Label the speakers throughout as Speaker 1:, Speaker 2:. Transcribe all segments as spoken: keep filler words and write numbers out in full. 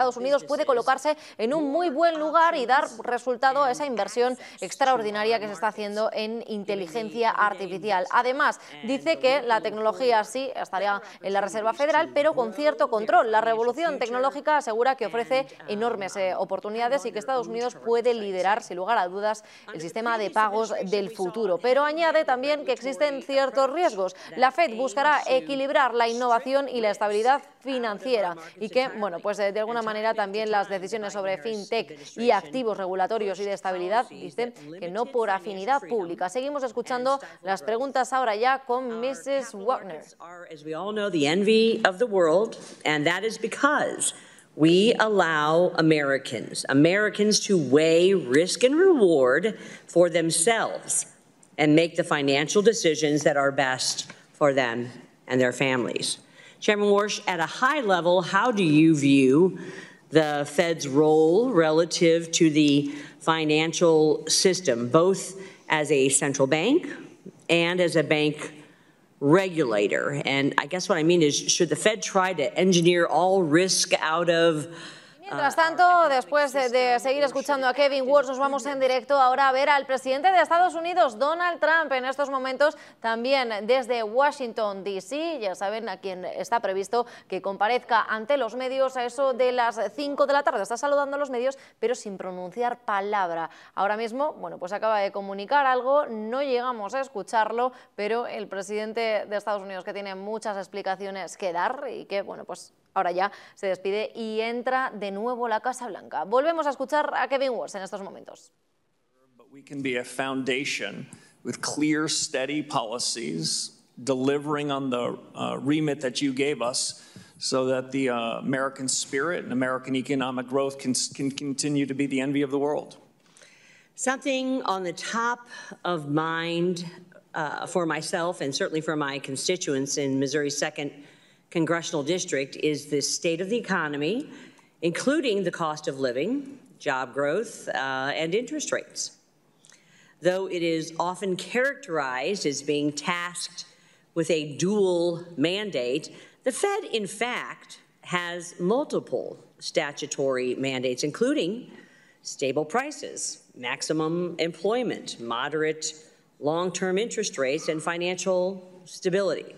Speaker 1: Estados Unidos puede colocarse en un muy buen lugar y dar resultado a esa inversión extraordinaria que se está haciendo en inteligencia artificial. Además, dice que la tecnología sí estaría en la Reserva Federal, pero con cierto control. La revolución tecnológica asegura que ofrece enormes eh, oportunidades y que Estados Unidos puede liderar, sin lugar a dudas, el sistema de pagos del futuro. Pero añade también que existen ciertos riesgos. La Fed buscará equilibrar la innovación y la estabilidad financiera y que, bueno, pues de alguna manera también las decisiones sobre fintech y activos regulatorios y de estabilidad dicen que no por afinidad pública. Seguimos escuchando las preguntas ahora ya con missus Wagner.
Speaker 2: As we all know, the envy of the world, and that is because we allow Americans, Americans to weigh risk and reward for themselves and make the financial decisions that are best for them and their families. Chairman Warsh, at a high level, how do you view the Fed's role relative to the financial system, both as a central bank and as a bank regulator? And I guess what I mean is, should the Fed try to engineer all risk out of
Speaker 1: Mientras tanto, después de seguir escuchando a Kevin Warsh, nos vamos en directo ahora a ver al presidente de Estados Unidos, Donald Trump, en estos momentos también desde Washington, D C Ya saben a quien está previsto que comparezca ante los medios a eso de las cinco de la tarde. Está saludando a los medios, pero sin pronunciar palabra. Ahora mismo, bueno, pues acaba de comunicar algo, no llegamos a escucharlo, pero el presidente de Estados Unidos, que tiene muchas explicaciones que dar y que, bueno, pues ahora ya se despide y entra de nuevo a la Casa Blanca. Volvemos a escuchar a Kevin Warsh en estos momentos.
Speaker 3: But we can be a foundation with clear, steady policies, delivering on the uh, remit that you gave us, so that the uh, American spirit and American economic growth can, can continue to be the envy of the world.
Speaker 2: Something on the top of mind uh, for myself and certainly for my constituents in Missouri's second congressional district is the state of the economy, including the cost of living, job growth, uh, and interest rates. Though it is often characterized as being tasked with a dual mandate, the Fed, in fact, has multiple statutory mandates, including stable prices, maximum employment, moderate long-term interest rates, and financial stability.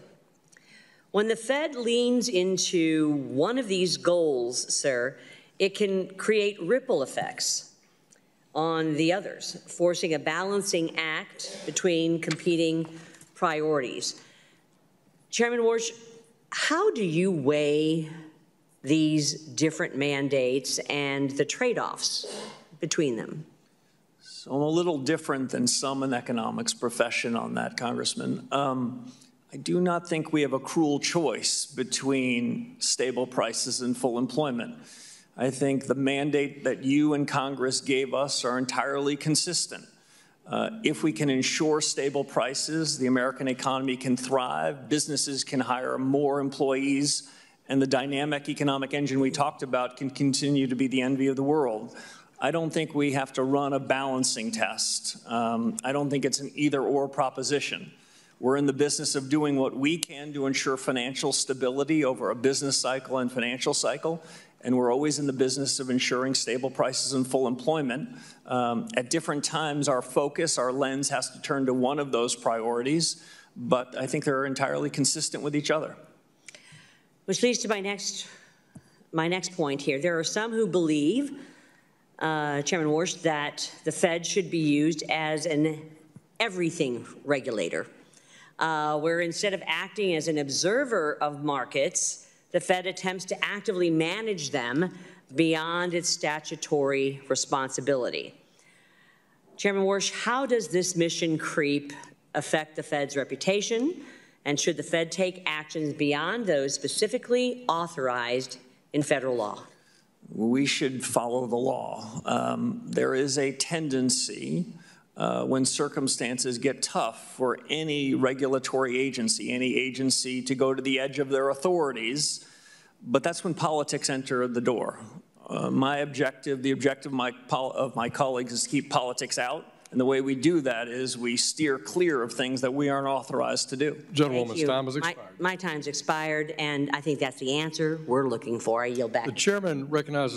Speaker 2: When the Fed leans into one of these goals, sir, it can create ripple effects on the others, forcing a balancing act between competing priorities. Chairman Warsh, how do you weigh these different mandates and the trade-offs between them?
Speaker 3: So I'm a little different than some in the economics profession on that, Congressman. Um, I do not think we have a cruel choice between stable prices and full employment. I think the mandate that you and Congress gave us are entirely consistent. Uh, if we can ensure stable prices, the American economy can thrive, businesses can hire more employees, and the dynamic economic engine we talked about can continue to be the envy of the world. I don't think we have to run a balancing test. Um, I don't think it's an either-or proposition. We're in the business of doing what we can to ensure financial stability over a business cycle and financial cycle, and we're always in the business of ensuring stable prices and full employment. Um, at different times, our focus, our lens has to turn to one of those priorities, but I think they're entirely consistent with each other.
Speaker 2: Which leads to my next, my next point here. There are some who believe, uh, Chairman Warsh, that the Fed should be used as an everything regulator. Uh, where instead of acting as an observer of markets, the Fed attempts to actively manage them beyond its statutory responsibility. Chairman Warsh, how does this mission creep affect the Fed's reputation, and should the Fed take actions beyond those specifically authorized in federal law?
Speaker 3: We should follow the law. Um, there is a tendency Uh, when circumstances get tough for any regulatory agency, any agency to go to the edge of their authorities, but that's when politics enter the door. Uh, my objective, the objective of my, of my colleagues is to keep politics out, and the way we do that is we steer clear of things that we aren't authorized to do.
Speaker 4: Gentlewoman's time has expired.
Speaker 2: My, my time's expired, and I think that's the answer we're looking for. I yield back.
Speaker 4: The chairman recognizes